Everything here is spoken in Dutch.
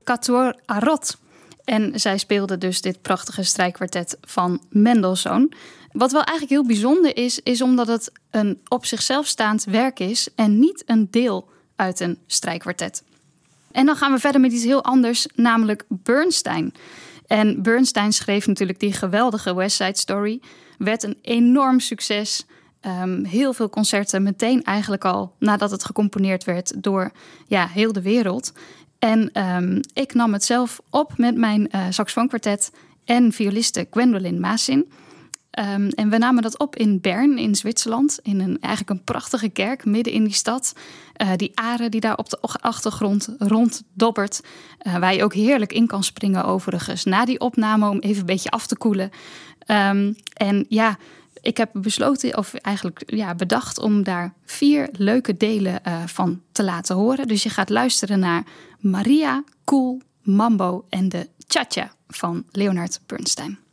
Quatuor Arot. En zij speelde dus dit prachtige strijkkwartet van Mendelssohn. Wat wel eigenlijk heel bijzonder is omdat het een op zichzelf staand werk is en niet een deel uit een strijkkwartet. En dan gaan we verder met iets heel anders, namelijk Bernstein. En Bernstein schreef natuurlijk die geweldige West Side Story. Werd een enorm succes. Heel veel concerten meteen eigenlijk al nadat het gecomponeerd werd door heel de wereld. En ik nam het zelf op met mijn saxofoonkwartet en violiste Gwendoline Maasin. En we namen dat op in Bern in Zwitserland. In eigenlijk een prachtige kerk midden in die stad. Die Are die daar op de achtergrond ronddobbert. Waar je ook heerlijk in kan springen overigens. Na die opname om even een beetje af te koelen. Ik heb besloten, of eigenlijk bedacht om daar 4 leuke delen van te laten horen. Dus je gaat luisteren naar Maria, Cool, Mambo en de Cha-Cha van Leonard Bernstein.